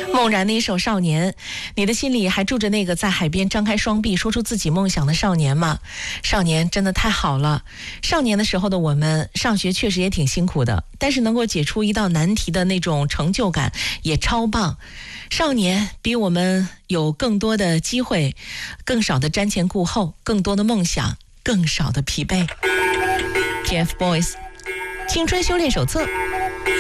梦然的一首《少年》，你的心里还住着那个在海边张开双臂说出自己梦想的少年吗？少年真的太好了。少年的时候的我们上学确实也挺辛苦的，但是能够解出一道难题的那种成就感也超棒。少年比我们有更多的机会，更少的瞻前顾后，更多的梦想，更少的疲惫。TFBOYS 青春修炼手册。